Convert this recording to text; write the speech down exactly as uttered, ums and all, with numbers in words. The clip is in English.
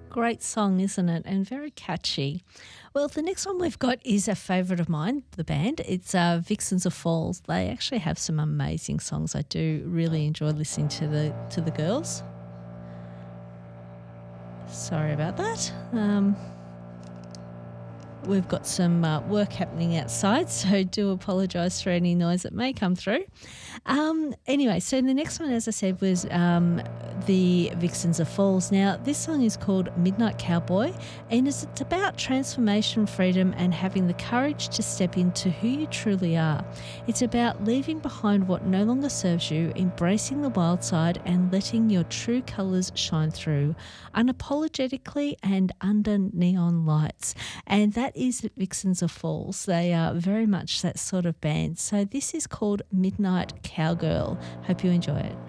Great song, isn't it? And very catchy. Well, the next one we've got is a favourite of mine, the band. It's uh, Vixens of Falls. They actually have some amazing songs. I do really enjoy listening to the to the girls. Sorry about that. Um, we've got some uh, work happening outside, so do apologise for any noise that may come through. Um, anyway, so the next one, as I said, was um, the Vixens of Falls. Now, this song is called Midnight Cowboy, and it's, it's about transformation, freedom, and having the courage to step into who you truly are. It's about leaving behind what no longer serves you, embracing the wild side, and letting your true colours shine through, unapologetically and under neon lights. And that is Vixens of Falls. They are very much that sort of band. So this is called Midnight Cowgirl. Hope you enjoy it.